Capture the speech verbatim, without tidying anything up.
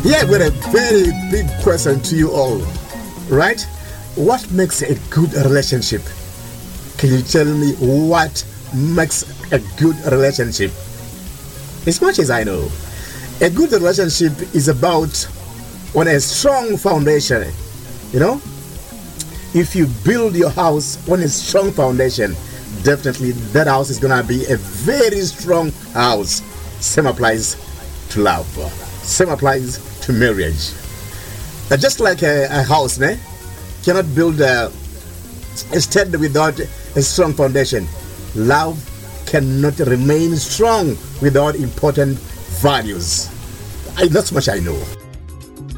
Yeah, with a very big question to you all, right? What makes a good relationship? Can you tell me what makes a good relationship? As much as I know, a good relationship is about on a strong foundation. You know, if you build your house on a strong foundation, definitely that house is gonna be a very strong house. Same applies to love. Same applies to marriage. Uh, just like a, a house, ne? Cannot build a, a state without a strong foundation. Love cannot remain strong without important values. I, that's much I know.